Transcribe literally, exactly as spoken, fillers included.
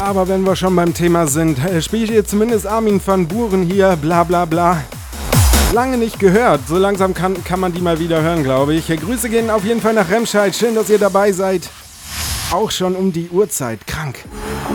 Aber wenn wir schon beim Thema sind, äh, spielt ihr zumindest Armin van Buuren hier, bla bla bla. Lange nicht gehört, so langsam kann, kann man die mal wieder hören, glaube ich. Grüße gehen auf jeden Fall nach Remscheid, schön, dass ihr dabei seid. Auch schon um die Uhrzeit, krank.